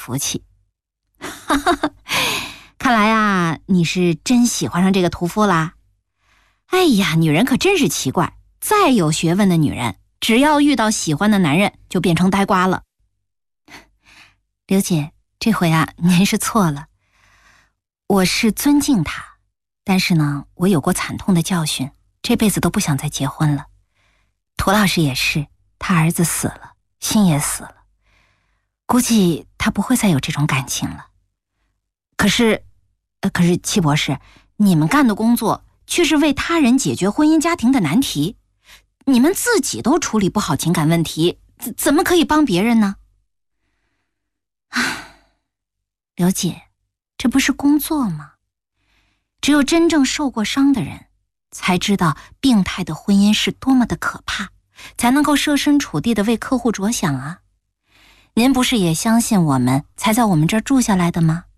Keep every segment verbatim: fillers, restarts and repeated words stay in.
福气。哈哈，看来啊，你是真喜欢上这个屠夫啦。哎呀，女人可真是奇怪，再有学问的女人，只要遇到喜欢的男人，就变成呆瓜了。刘姐，这回啊，您是错了。我是尊敬他，但是呢，我有过惨痛的教训，这辈子都不想再结婚了。涂老师也是，他儿子死了，心也死了，估计他不会再有这种感情了。可是，呃，可是戚博士，你们干的工作却是为他人解决婚姻家庭的难题，你们自己都处理不好情感问题，怎怎么可以帮别人呢？唉，刘姐，这不是工作吗？只有真正受过伤的人，才知道病态的婚姻是多么的可怕，才能够设身处地的为客户着想啊。您不是也相信我们，才在我们这儿住下来的吗？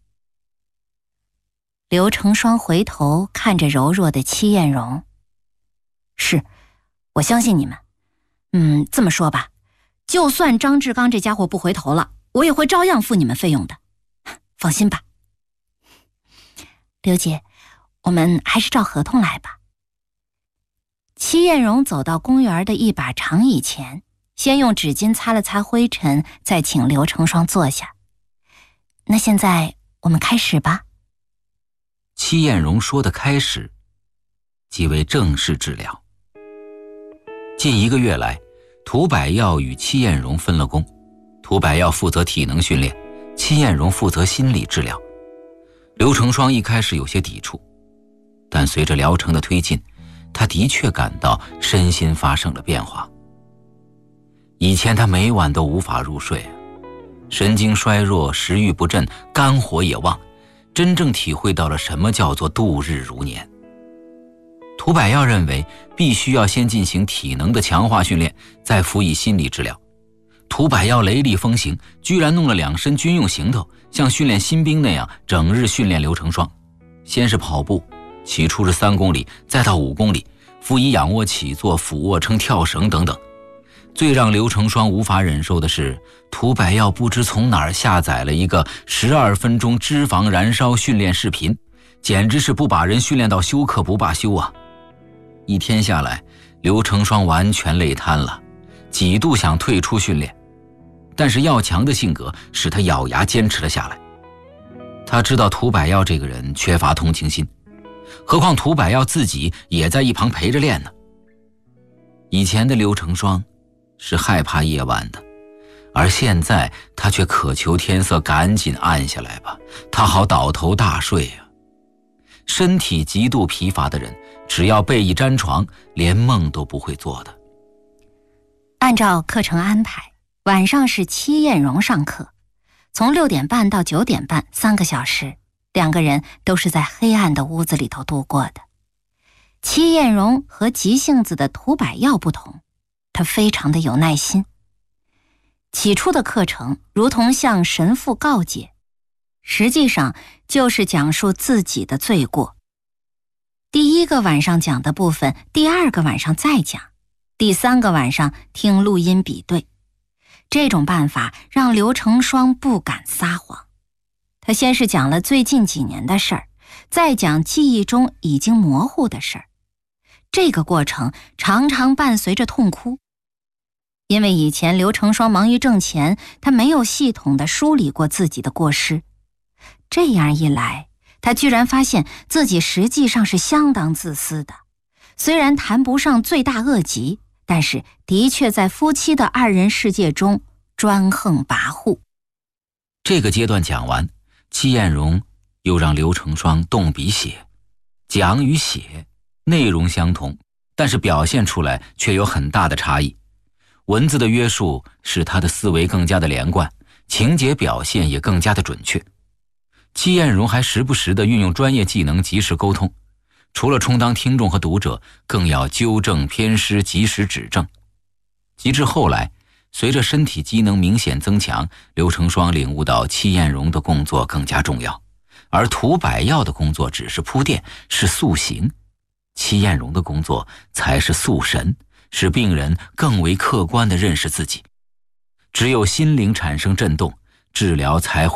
刘成双回头看着柔弱的戚艳荣，是，我相信你们。嗯，这么说吧，就算张志刚这家伙不回头了，我也会照样付你们费用的，放心吧。刘姐，我们还是照合同来吧。戚艳荣走到公园的一把长椅前，先用纸巾擦了擦灰尘，再请刘成双坐下。那现在我们开始吧。 戚艳荣说的开始，即为正式治疗。近一个月来，涂百耀与戚艳荣分了工，涂百耀负责体能训练，戚艳荣负责心理治疗。刘成双一开始有些抵触，但随着疗程的推进，他的确感到身心发生了变化。以前他每晚都无法入睡，神经衰弱，食欲不振，肝火也旺，真正体会到了什么叫做度日如年。涂百耀认为必须要先进行体能的强化训练，再辅以心理治疗。涂百耀雷厉风行，居然弄了两身军用行头，像训练新兵那样整日训练刘成双。先是跑步，起初是三公里，再到五公里，辅以仰卧起坐、俯卧撑、跳绳等等。最让刘成双无法忍受的是，涂百耀不知从哪儿下载了一个十二分钟脂肪燃烧训练视频，简直是不把人训练到休克不罢休啊！一天下来，刘成双完全累瘫了，几度想退出训练，但是要强的性格使他咬牙坚持了下来。他知道涂百耀这个人缺乏同情心，何况涂百耀自己也在一旁陪着练呢。以前的刘成双是害怕夜晚的，而现在他却渴求天色赶紧暗下来吧，他好倒头大睡啊。身体极度疲乏的人，只要被一沾床，连梦都不会做的。 按照课程安排，晚上是戚艳荣上课，从六点半到九点半，三个小时，两个人都是在黑暗的屋子里头度过的。戚艳荣和急性子的涂百耀不同，他非常的有耐心。起初的课程如同向神父告解，实际上就是讲述自己的罪过。第一个晚上讲的部分，第二个晚上再讲，第三个晚上听录音比对。这种办法让刘成双不敢撒谎。他先是讲了最近几年的事儿，再讲记忆中已经模糊的事儿。这个过程常常伴随着痛哭，因为以前刘成双忙于挣钱，他没有系统地梳理过自己的过失。这样一来，他居然发现自己实际上是相当自私的。虽然谈不上罪大恶极，但是的确在夫妻的二人世界中专横跋扈。 这个阶段讲完，戚艳荣又让刘成双动笔写，讲与写内容相同，但是表现出来却有很大的差异。文字的约束使他的思维更加的连贯，情节表现也更加的准确。戚艳荣还时不时地运用专业技能及时沟通，除了充当听众和读者，更要纠正偏失，及时指正。及至后来，随着身体机能明显增强，刘成双领悟到戚艳荣的工作更加重要，而涂百耀的工作只是铺垫，是塑形，戚艳荣的工作才是塑神，使病人更为客观地认识自己。只有心灵产生震动，治疗才会